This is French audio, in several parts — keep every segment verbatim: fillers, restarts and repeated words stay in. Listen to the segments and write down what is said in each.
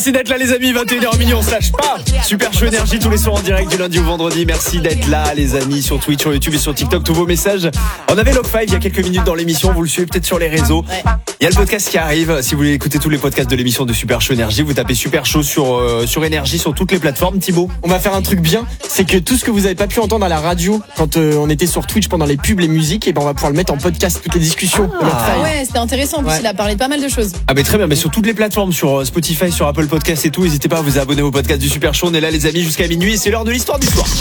Merci d'être là les amis, vingt et une heures minuit, on se lâche pas. Super Show Énergie tous les soirs en direct du lundi au vendredi. Merci d'être là les amis sur Twitch, sur YouTube et sur TikTok. Tous vos messages. On avait Log cinq il y a quelques minutes dans l'émission, vous le suivez peut-être sur les réseaux. Il y a le podcast qui arrive. Si vous voulez écouter tous les podcasts de l'émission de Super Show Énergie, vous tapez Super Show sur euh, sur Énergie sur toutes les plateformes. Thibaut, on va faire un truc bien, c'est que tout ce que vous avez pas pu entendre à la radio quand euh, on était sur Twitch pendant les pubs, les musiques, et ben on va pouvoir le mettre en podcast, toutes les discussions. Ah, ah ouais, c'était intéressant. En plus, ouais. Il a parlé de pas mal de choses. Ah mais très bien, mais sur toutes les plateformes, sur Spotify, sur Apple Podcast et tout, n'hésitez pas à vous abonner au podcast du Super Show. On est là les amis jusqu'à minuit et c'est l'heure de l'histoire du soir.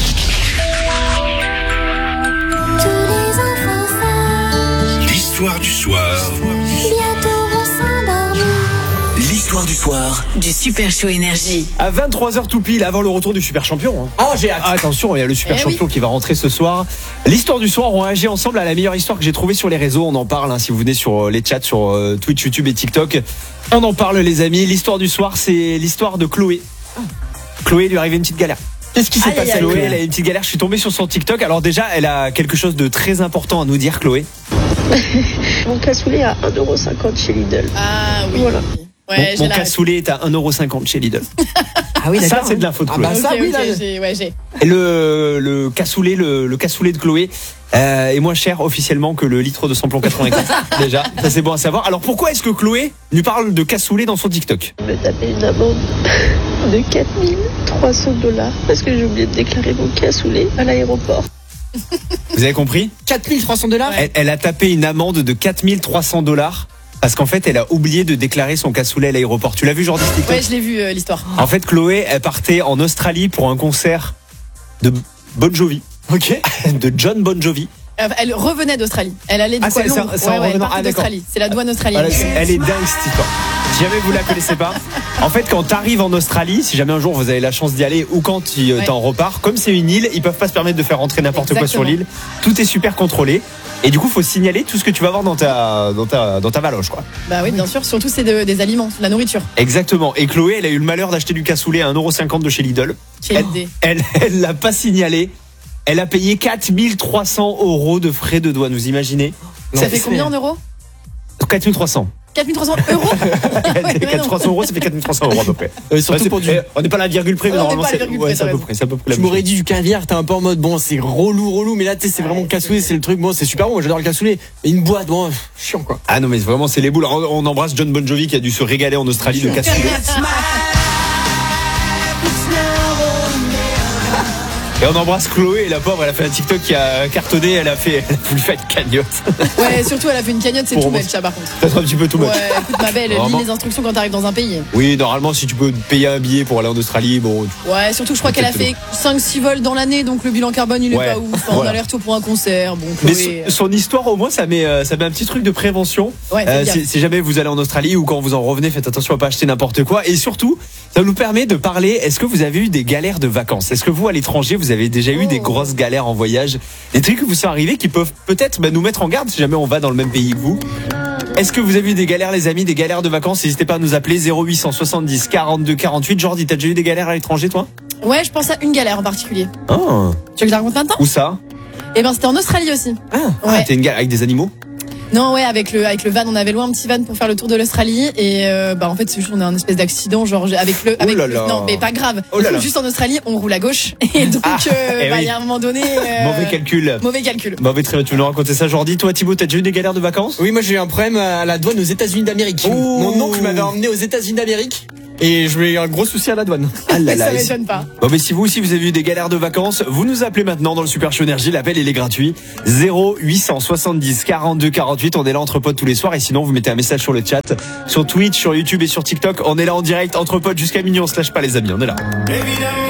L'histoire du soir. L'histoire du soir du Super Show Énergie. À vingt-trois heures tout pile avant le retour du Super Champion. Oh, j'ai hâte. Ah, attention, il y a le Super eh Champion oui. qui va rentrer ce soir. L'histoire du soir, on réagit ensemble à la meilleure histoire que j'ai trouvée sur les réseaux. On en parle hein, si vous venez sur les chats sur Twitch, YouTube et TikTok. On en parle les amis. L'histoire du soir, c'est l'histoire de Chloé. Chloé lui arrivait une petite galère. Qu'est-ce qui s'est aïe, passé aïe, Chloé, elle a une petite galère. Je suis tombé sur son TikTok. Alors déjà, elle a quelque chose de très important à nous dire, Chloé. Mon cassoulet à un euro cinquante chez Lidl. Ah oui. Voilà. Ouais, mon mon cassoulet est à un euro cinquante chez Lidl. Ah oui, ça c'est de l'info de Chloé. Ah bah ça, okay, oui, okay, là. J'ai, ouais, j'ai. Et le, le cassoulet, le, le cassoulet de Chloé euh, est moins cher officiellement que le litre de samplon quatre-vingt-quinze. Déjà, ça c'est bon à savoir. Alors pourquoi est-ce que Chloé nous parle de cassoulet dans son TikTok? Je me tapais une amende de quatre mille trois cents dollars parce que j'ai oublié de déclarer mon cassoulet à l'aéroport. Vous avez compris? quatre mille trois cents dollars elle, elle a tapé une amende de quatre mille trois cents dollars. Parce qu'en fait, elle a oublié de déclarer son cassoulet à l'aéroport. Tu l'as vu, Jordi, TikTok? Ouais, je l'ai vu, euh, l'histoire. En fait, Chloé, elle partait en Australie pour un concert de Bon Jovi. Ok. De John Bon Jovi. Elle revenait d'Australie. Elle allait de ah, quoi c'est, Londres. c'est, c'est ouais, ouais, elle ah, d'Australie. C'est la douane australienne. Voilà, elle est dingue, cette histoire. Si jamais vous la connaissez pas, en fait, quand t'arrives en Australie, si jamais un jour vous avez la chance d'y aller ou quand tu ouais. t'en repars, comme c'est une île, ils peuvent pas se permettre de faire rentrer n'importe Exactement. quoi sur l'île. Tout est super contrôlé. Et du coup, faut signaler tout ce que tu vas avoir dans ta, dans ta, dans ta valoche, quoi. Bah oui, bien sûr. Surtout, c'est de, des aliments, de la nourriture. Exactement. Et Chloé, elle a eu le malheur d'acheter du cassoulet à un euro cinquante de chez Lidl. Chez elle, elle, elle l'a pas signalé. Elle a payé quatre mille trois cents euros de frais de douane. Vous imaginez? Ça non, fait combien en euros? quatre mille trois cents. quatre mille trois cents euros. quatre mille trois cents euros, ça fait quatre mille trois cents euros à peu près. Euh, surtout ouais, pour du... On n'est pas à la virgule près, mais non, normalement c'est... Ouais, c'est à peu près. C'est à peu près je m'aurais dit du caviar, t'es un peu en mode bon, c'est relou, relou, mais là tu sais, c'est vraiment cassoulet, c'est le truc, bon, c'est super bon, moi j'adore le cassoulet. Mais une boîte, bon, chiant quoi. Ah non, mais vraiment, c'est les boules. On embrasse John Bon Jovi qui a dû se régaler en Australie de cassoulet. Et on embrasse Chloé, et la pauvre, elle a fait un TikTok qui a cartonné, elle a fait, elle a voulu faire une cagnotte. Ouais, surtout elle a fait une cagnotte, c'est Pour tout belle, ça par contre. Peut-être un petit peu tout Ouais, much. écoute ma belle, lis les instructions quand t'arrives dans un pays. Oui, normalement, si tu peux payer un billet pour aller en Australie, bon. Ouais, surtout je crois qu'elle a fait cinq six vols dans l'année, donc le bilan carbone il est ouais. pas ouf. Enfin, voilà. On a l'air tout pour un concert, bon. Chloé... Mais son histoire, au moins, ça met, ça met un petit truc de prévention. Ouais, euh, si, si jamais vous allez en Australie ou quand vous en revenez, faites attention à pas acheter n'importe quoi. Et surtout, ça nous permet de parler. Est-ce que vous avez eu des galères de vacances? Est-ce que vous, à l'étranger, vous avez déjà eu oh. des grosses galères en voyage? Des trucs qui vous sont arrivés qui peuvent peut-être bah, nous mettre en garde si jamais on va dans le même pays que vous. Est-ce que vous avez eu des galères, les amis, des galères de vacances? N'hésitez pas à nous appeler zéro huit cent soixante-dix quarante-deux quarante-huit. Jordi, t'as déjà eu des galères à l'étranger, toi? Ouais, je pense à une galère en particulier. Oh. Tu veux que je la raconte maintenant? Où ça? Eh ben, c'était en Australie aussi. Ah, ouais. Ah, t'es une galère avec des animaux? Non, ouais, avec le avec le van, on avait loué un petit van pour faire le tour de l'Australie et euh, bah en fait c'est juste on a un espèce d'accident genre avec le avec oh là là. Le, non mais pas grave. Oh là là. Juste en Australie, on roule à gauche et donc ah, euh, eh bah il oui. y a un moment donné euh, mauvais calcul. Mauvais calcul. Mauvais très bien, tu veux nous raconter ça, Jordi? Toi, Thibaut, t'as déjà eu des galères de vacances? Oui, moi j'ai eu un problème à la douane aux États-Unis d'Amérique. Oh. Mon oncle m'avait emmené aux États-Unis d'Amérique. Et je vais eu un gros souci à la douane. Ah là là. Ça m'étonne pas. Bon, mais si vous aussi vous avez eu des galères de vacances, vous nous appelez maintenant dans le Super Show Énergie. L'appel il est gratuit. zéro huit cent soixante-dix quarante-deux quarante-huit. On est là entre potes tous les soirs. Et sinon, vous mettez un message sur le chat, sur Twitch, sur YouTube et sur TikTok. On est là en direct entre potes jusqu'à minuit. On se lâche pas, les amis. On est là. Évidemment.